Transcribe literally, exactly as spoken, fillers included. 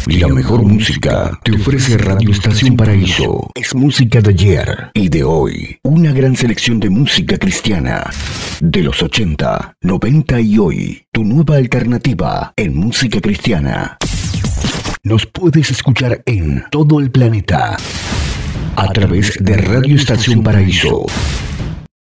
La mejor música te ofrece Radio Estación Paraíso. Es música de ayer y de hoy. Una gran selección de música cristiana. De los ochenta, noventa y hoy. Tu nueva alternativa en música cristiana. Nos puedes escuchar en todo el planeta a través de Radio Estación Paraíso.